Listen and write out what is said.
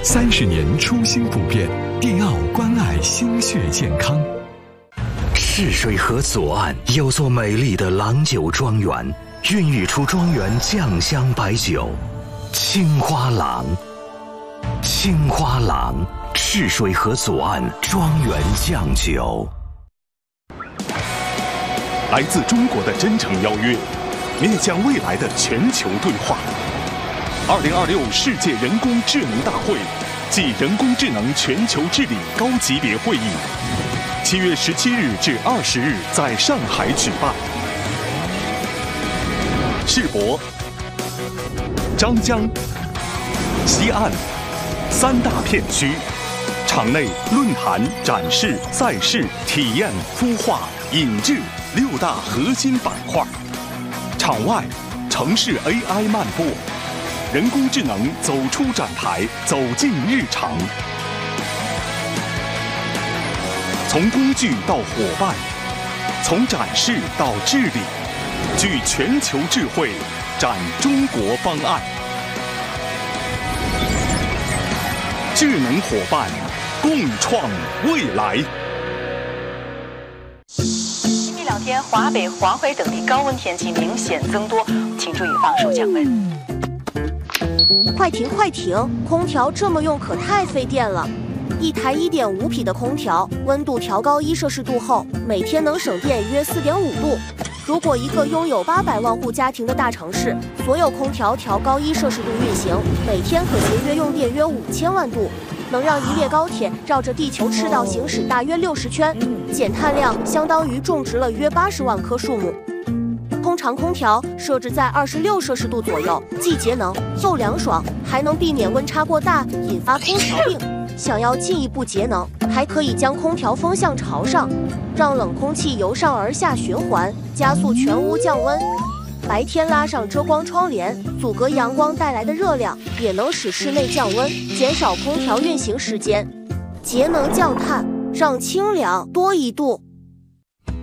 30年初心不变，迪奥关爱心血健康。 赤水河左岸有座美丽的郎酒庄园，孕育出庄园酱香白酒青花郎。青花郎，赤水河左岸庄园酱酒。 来自中国的真诚邀约，面向未来的全球对话。2026世界人工智能大会暨人工智能全球治理高级别会议，7月17日至20日在上海举办。世博、张江、西岸3大片区，场内论坛、展示、赛事、体验、孵化、引智6大核心板块；场外城市 AI 漫播，人工智能走出展台，走进日常。从工具到伙伴，从展示到治理，聚全球智慧，展中国方案。智能伙伴，共创未来。 今明2天，华北、黄淮等地高温天气明显增多，请注意防暑降温。 快停快停！空调这么用可太费电了。一台1.5匹的空调，温度调高1摄氏度后，每天能省电约4.5度。如果一个拥有800万户家庭的大城市，所有空调调高1摄氏度运行，每天可节约用电约5000万度，能让一列高铁绕着地球赤道行驶大约60圈，减碳量相当于种植了约80万棵树木。通常空调设置在26摄氏度左右，既节能又凉爽，还能避免温差过大引发空调病。想要进一步节能，还可以将空调风向朝上，让冷空气由上而下循环，加速全屋降温。白天拉上遮光窗帘，阻隔阳光带来的热量，也能使室内降温，减少空调运行时间，节能降碳，让清凉多一度。